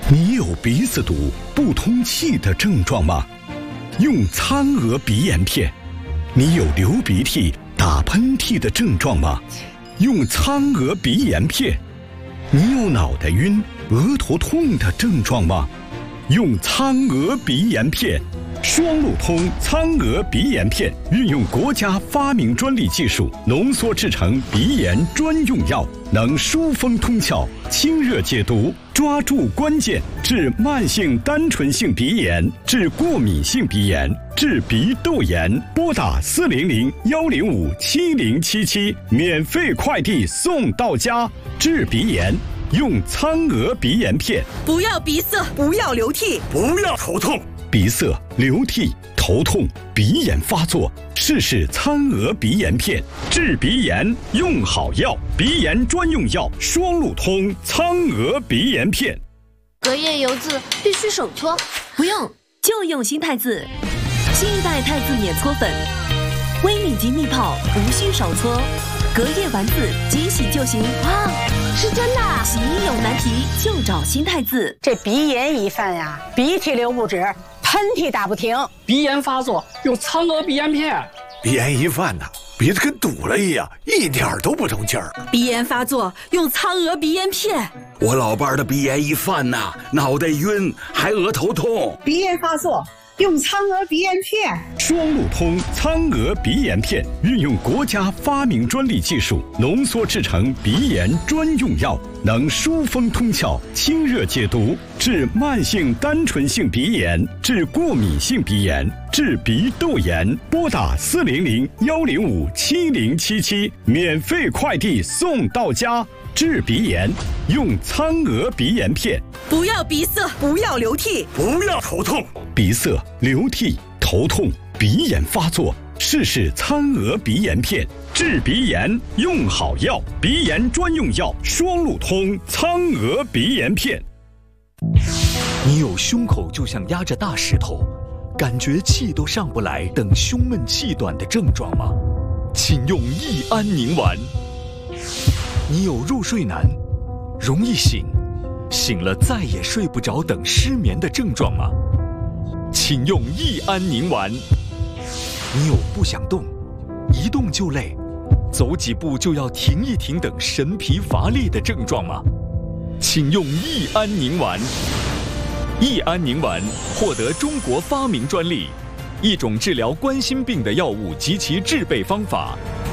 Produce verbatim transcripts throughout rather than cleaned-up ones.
你有鼻子堵、不通气的症状吗？用苍鹅鼻炎片。你有流鼻涕、打喷嚏的症状吗？用苍鹅鼻炎片。你有脑袋晕、额头痛的症状吗？用苍鹅鼻炎片。双路通苍鹅鼻炎片运用国家发明专利技术浓缩制成鼻炎专用药，能疏风通窍、清热解毒，抓住关键，治慢性单纯性鼻炎，治过敏性鼻炎，治鼻窦炎。拨打四零零幺零五七零七七，免费快递送到家。治鼻炎用苍鹅鼻炎片。 不要鼻塞，不要流涕， 不要头痛。 鼻塞、流涕、头痛、鼻炎发作，试试苍鹅鼻炎片。治鼻炎用好药，鼻炎专用药双路通苍鹅鼻炎片。 隔夜油渍必须手搓， 不用，就用新太字。新一代太字免搓粉，微米级密泡，无需手搓，隔夜丸子即洗就行。 哇，是真的！ 洗衣有难题就找新太字。 这鼻炎一犯呀，鼻涕流不止，喷嚏打不停， 鼻炎发作用苍鹅鼻炎片。 鼻炎一犯呐，鼻子跟堵了一样，一点都不成劲儿。 鼻炎发作用苍鹅鼻炎片。 我老伴儿的鼻炎一犯呐，脑袋晕，还额头痛。 鼻炎发作用苍鹅鼻炎片。 双路通苍鹅鼻炎片运用国家发明专利技术浓缩制成鼻炎专用药，能疏风通窍、清热解毒，治慢性单纯性鼻炎，治过敏性鼻炎，治鼻窦炎。拨打四零零幺零五七零七七，免费快递送到家。治鼻炎用苍鹅鼻炎片。 不要鼻塞，不要流涕， 不要头痛。 鼻塞、流涕、头痛、鼻炎发作，试试苍鹅鼻炎片。治鼻炎用好药，鼻炎专用药双路通苍鹅鼻炎片。 你有胸口就像压着大石头，感觉气都上不来等胸闷气短的症状吗？请用益安宁丸。你有入睡难、容易醒、醒了再也睡不着等失眠的症状吗？请用益安宁丸。你有不想动、一动就累、走几步就要停一停等神疲乏力的症状吗？请用益安宁丸。益安宁丸获得中国发明专利，一种治疗冠心病的药物及其制备方法。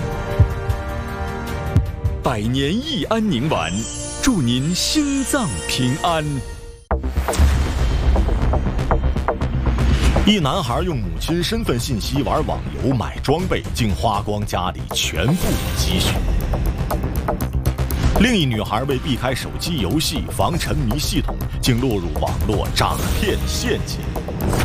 百年益安宁丸，祝您心脏平安。 一男孩用母亲身份信息玩网游买装备，竟花光家里全部积蓄。另一女孩为避开手机游戏防沉迷系统，竟落入网络诈骗陷阱。